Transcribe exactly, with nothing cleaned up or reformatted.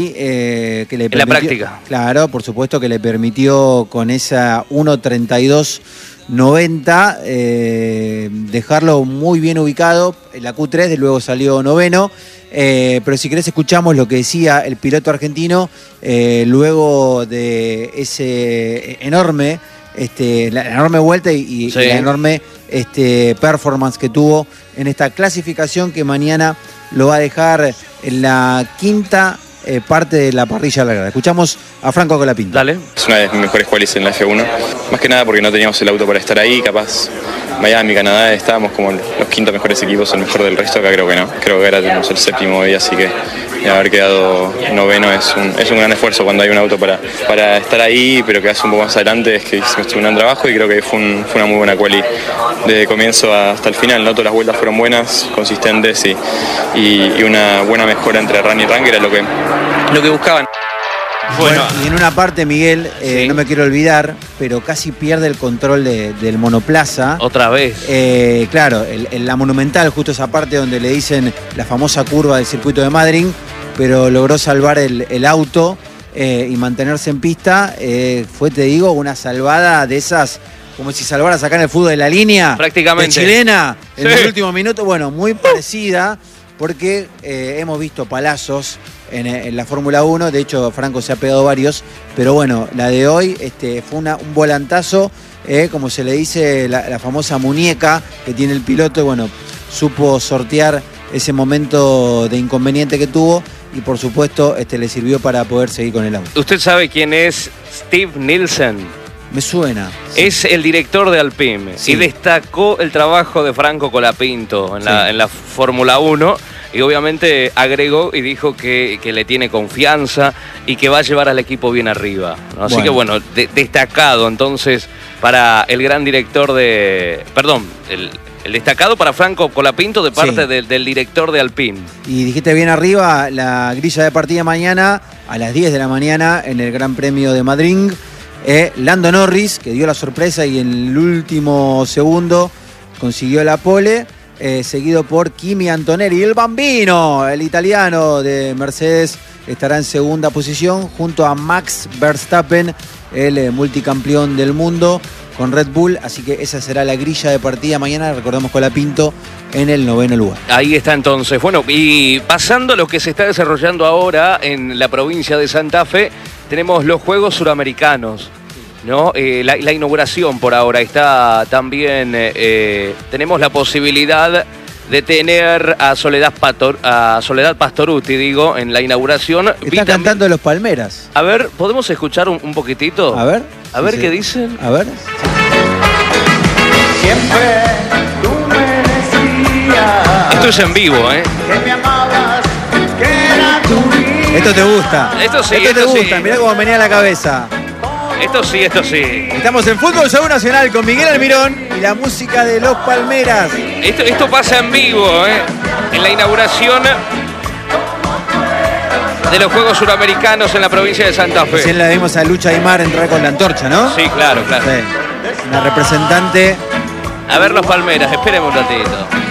Eh, que le en la práctica. Claro, por supuesto que le permitió con esa uno treinta y dos noventa eh, dejarlo muy bien ubicado en la Q tres, luego salió noveno. Eh, pero si querés escuchamos lo que decía el piloto argentino eh, luego de ese enorme, este, la enorme vuelta y, sí. y la enorme este, performance que tuvo en esta clasificación que mañana lo va a dejar en la quinta Eh, parte de la parrilla larga. Escuchamos a Franco Colapinto. Dale. Es una de mis mejores qualis en la F uno. Más que nada porque no teníamos el auto para estar ahí, capaz. Miami, Canadá, estábamos como los quintos mejores equipos, el mejor del resto. Acá creo que no. Creo que ahora tenemos el séptimo hoy, así que haber quedado noveno es un, es un gran esfuerzo cuando hay un auto para, para estar ahí, pero que hace un poco más adelante. Es que hicimos un gran trabajo y creo que fue, un, fue una muy buena quali desde comienzo hasta el final, ¿no? Todas las vueltas fueron buenas, consistentes y, y, y una buena mejora entre run y run, que era lo que, lo que buscaban. Bueno, bueno, y en una parte, Miguel, eh, sí. no me quiero olvidar, pero casi pierde el control de, del monoplaza. Otra vez. Eh, claro, el, el, la Monumental, justo esa parte donde le dicen la famosa curva del circuito de Madrid, pero logró salvar el, el auto eh, y mantenerse en pista. Eh, fue, te digo, una salvada de esas, como si salvaras acá en el fútbol de la línea. Prácticamente. De chilena, en sí. el último minuto. Bueno, muy parecida, porque eh, hemos visto palazos en, en la Fórmula uno. De hecho, Franco se ha pegado varios. Pero bueno, la de hoy este, fue una, un volantazo, eh, como se le dice, la, la famosa muñeca que tiene el piloto. Y bueno, supo sortear ese momento de inconveniente que tuvo. Y por supuesto este, le sirvió para poder seguir con el auto. ¿Usted sabe quién es Steve Nielsen? Me suena. Sí. Es el director de Alpine, sí. Y destacó el trabajo de Franco Colapinto en, sí. la, en la Fórmula uno. Y obviamente agregó y dijo que, que le tiene confianza y que va a llevar al equipo bien arriba, ¿no? Así bueno. que bueno, de, destacado entonces para el gran director de... Perdón, el, el destacado para Franco Colapinto de parte sí. del, del director de Alpine. Y dijiste bien arriba, la grilla de partida mañana a las diez de la mañana en el Gran Premio de Madrid. Eh, Lando Norris, que dio la sorpresa y en el último segundo consiguió la pole. Eh, seguido por Kimi Antonelli. El bambino, el italiano de Mercedes, estará en segunda posición junto a Max Verstappen, el eh, multicampeón del mundo con Red Bull. Así que esa será la grilla de partida mañana. Recordamos Colapinto en el noveno lugar. Ahí está entonces. Bueno, y pasando a lo que se está desarrollando ahora en la provincia de Santa Fe, tenemos los Juegos Suramericanos, ¿no? Eh, la, la inauguración por ahora está también, eh, tenemos la posibilidad de tener a Soledad, Pator, a Soledad Pastorutti, digo, en la inauguración. Está Vi cantando también... Los Palmeras. A ver, ¿podemos escuchar un, un poquitito? A ver. A ver sí, qué sí. dicen. A ver. Siempre tú me decías. Esto es en vivo, ¿eh? Que me amabas, que era tu vida. Esto te gusta. Esto sí, esto, esto te gusta. Sí. Mirá cómo venía a la cabeza. Esto sí, esto sí. Estamos en Fútbol Show Nacional con Miguel Almirón y la música de Los Palmeras. Esto, esto pasa en vivo, ¿eh? En la inauguración de los Juegos Suramericanos en la provincia de Santa Fe. Recién la vimos a Lucha Aymar entrar con la antorcha, ¿no? Sí, claro, claro. Sí. Una representante. A ver Los Palmeras, esperemos un ratito.